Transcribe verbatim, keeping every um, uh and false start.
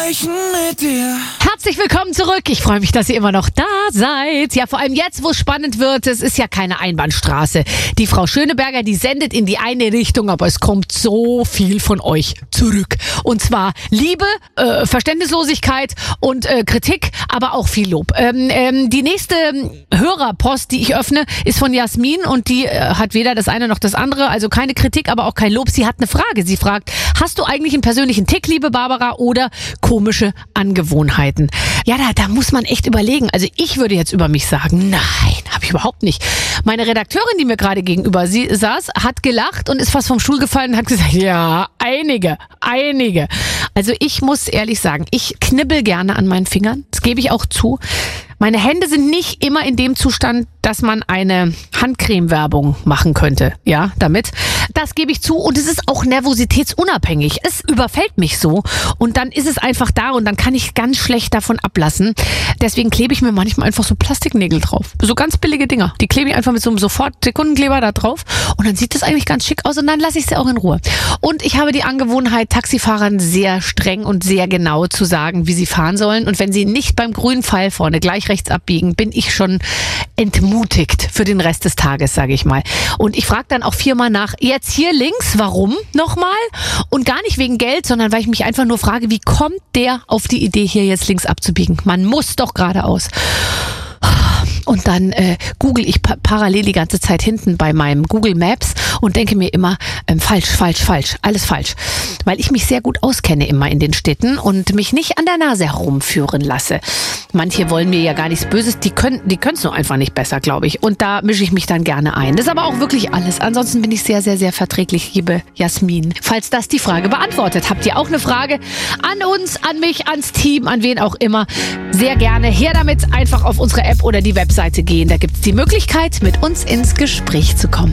sprechen mit dir. Herzlich willkommen zurück. Ich freue mich, dass ihr immer noch da seid. Ja, vor allem jetzt, wo es spannend wird. Es ist ja keine Einbahnstraße. Die Frau Schöneberger, die sendet in die eine Richtung, aber es kommt so viel von euch zurück. Und zwar Liebe, äh, Verständnislosigkeit und äh, Kritik, aber auch viel Lob. Ähm, ähm, die nächste Hörerpost, die ich öffne, ist von Jasmin und die äh, hat weder das eine noch das andere. Also keine Kritik, aber auch kein Lob. Sie hat eine Frage. Sie fragt, hast du eigentlich einen persönlichen Tick, liebe Barbara, oder komische Angewohnheiten? Ja, da, da muss man echt überlegen. Also ich würde jetzt über mich sagen, nein, habe ich überhaupt nicht. Meine Redakteurin, die mir gerade gegenüber sie saß, hat gelacht und ist fast vom Stuhl gefallen und hat gesagt, ja, einige, einige. Also ich muss ehrlich sagen, ich knibbel gerne an meinen Fingern. Das gebe ich auch zu. Meine Hände sind nicht immer in dem Zustand, dass man eine Handcreme-Werbung machen könnte, ja, damit. Das gebe ich zu und es ist auch nervositätsunabhängig. Es überfällt mich so und dann ist es einfach da und dann kann ich ganz schlecht davon ablassen. Deswegen klebe ich mir manchmal einfach so Plastiknägel drauf. So ganz billige Dinger. Die klebe ich einfach mit so einem Sofort-Sekundenkleber da drauf und dann sieht das eigentlich ganz schick aus und dann lasse ich sie auch in Ruhe. Und ich habe die Angewohnheit, Taxifahrern sehr streng und sehr genau zu sagen, wie sie fahren sollen. Und wenn sie nicht beim grünen Pfeil vorne gleich rechts abbiegen, bin ich schon entmutigt für den Rest des Tages, sage ich mal. Und ich frage dann auch viermal nach, jetzt hier links, warum nochmal? Und gar nicht wegen Geld, sondern weil ich mich einfach nur frage, wie kommt der auf die Idee, hier jetzt links abzubiegen? Man muss doch geradeaus. Und dann äh, google ich pa- parallel die ganze Zeit hinten bei meinem Google Maps und denke mir immer, ähm, falsch, falsch, falsch, alles falsch. Weil ich mich sehr gut auskenne immer in den Städten und mich nicht an der Nase herumführen lasse. Manche wollen mir ja gar nichts Böses, die können die können es nur einfach nicht besser, glaube ich. Und da mische ich mich dann gerne ein. Das ist aber auch wirklich alles. Ansonsten bin ich sehr, sehr, sehr verträglich, liebe Jasmin. Falls das die Frage beantwortet, habt ihr auch eine Frage an uns, an mich, ans Team, an wen auch immer, sehr gerne her damit, einfach auf unsere App oder die Webseite gehen. Da gibt es die Möglichkeit, mit uns ins Gespräch zu kommen.